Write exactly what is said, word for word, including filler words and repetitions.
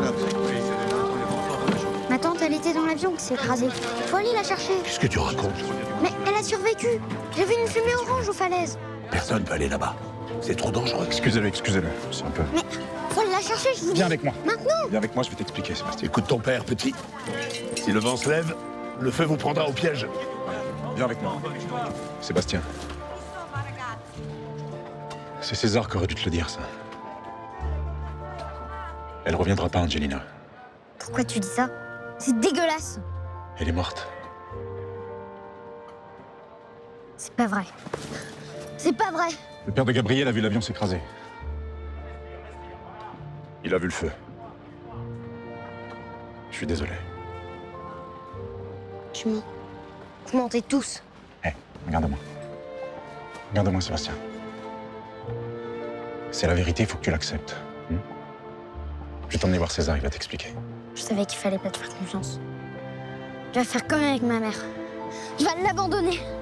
Ma tante, elle était dans l'avion qui s'est écrasé. Faut aller la chercher. Qu'est-ce que tu racontes? Mais elle a survécu. J'ai vu une fumée orange aux falaises. Personne peut aller là-bas. C'est trop dangereux. Excusez-le, excusez-le. C'est un peu... Mais faut aller la chercher, je vous dis. Viens avec moi. Maintenant. Viens avec moi, je vais t'expliquer, Sébastien. Écoute ton père, petit. Si le vent se lève, le feu vous prendra au piège. Viens avec moi. Sébastien. C'est César qui aurait dû te le dire, ça. Elle reviendra pas, Angelina. Pourquoi tu dis ça? C'est dégueulasse. Elle est morte. C'est pas vrai. C'est pas vrai. Le père de Gabriel a vu l'avion s'écraser. Il a vu le feu. Je suis désolé. Tu mens. Vous mentez tous. Hé, hey, regarde-moi. Regarde-moi, Sébastien. C'est la vérité, il faut que tu l'acceptes. Hmm? Je vais t'emmener voir César, il va t'expliquer. Je savais qu'il fallait pas te faire confiance. Je vais faire comme avec ma mère. Je vais l'abandonner.